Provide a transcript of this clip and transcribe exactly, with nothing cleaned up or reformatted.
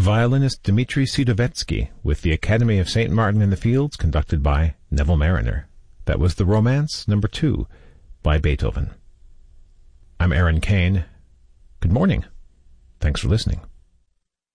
violinist Dmitri Sidovetsky with the Academy of Saint Martin in the Fields, conducted by Neville Mariner. That was the Romance Number Two by Beethoven. I'm Aaron Kane. Good morning. Thanks for listening.